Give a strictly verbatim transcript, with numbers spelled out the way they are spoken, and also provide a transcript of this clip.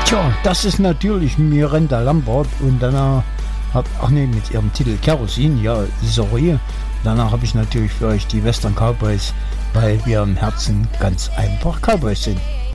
Tja, das ist natürlich Miranda Lambert und danach hab, ach nee, mit ihrem Titel Kerosin, ja, sorry. Danach habe ich natürlich für euch die Western Cowboys, weil wir im Herzen ganz einfach Cowboys sind.